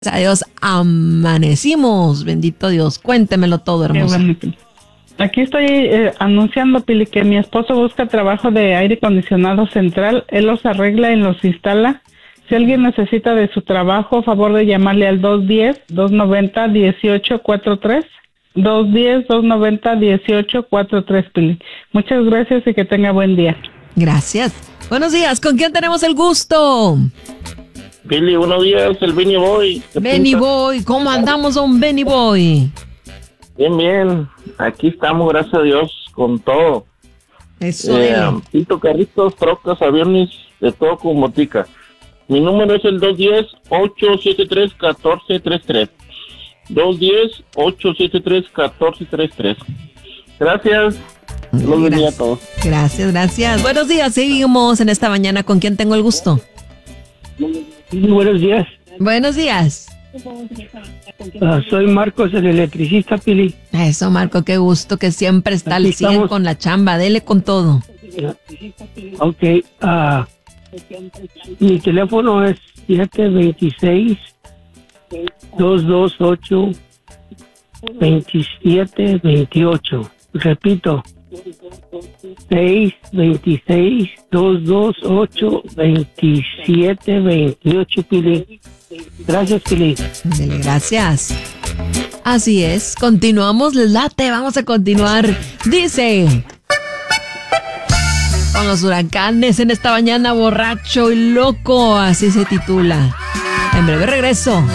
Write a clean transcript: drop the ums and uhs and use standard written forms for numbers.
a Dios, amanecimos. Bendito Dios. Cuéntemelo todo, hermoso. Bueno, aquí estoy anunciando, Pili, que mi esposo busca trabajo de aire acondicionado central. Él los arregla y los instala. Si alguien necesita de su trabajo, favor de llamarle al 210-290-1843. 210-290-1843, Pili. Muchas gracias y que tenga buen día. Gracias. Buenos días. ¿Con quién tenemos el gusto? Pili, buenos días, el Benny Boy. Benny Boy. ¿Cómo andamos, don Benny Boy? Bien, bien. Aquí estamos, gracias a Dios, con todo. Eso Pinto carritos, trocas, aviones, de todo con botica. Mi número es el 210-873-1433. 210-873-1433. Gracias. Los bendiga a todos. Gracias, gracias. Buenos días. Seguimos en esta mañana. ¿Con quién tengo el gusto? Buenos días. Buenos días. Soy Marcos, el electricista, Pili. Eso, Marco, qué gusto que siempre está al Aquí 100 estamos. con la chamba. Dele con todo. Ok. Mi teléfono es 726-228-2728. Repito, 626-228-2728, Pili. Gracias, Pili. Dele, gracias. Así es. Continuamos, les late. Vamos a continuar. Dice... Con los huracanes en esta mañana, borracho y loco. Así se titula. En breve regreso.